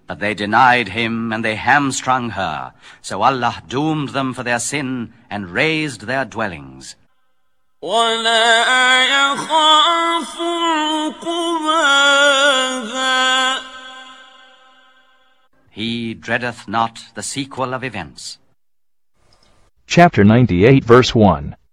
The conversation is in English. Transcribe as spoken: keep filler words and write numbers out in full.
But they denied him, and they hamstrung her. So Allah doomed them for their sin and razed their dwellings. وَلَا يَخَافُ عُقْبَاهَا. He dreadeth not the sequel of events. Chapter ninety-eight, verse one.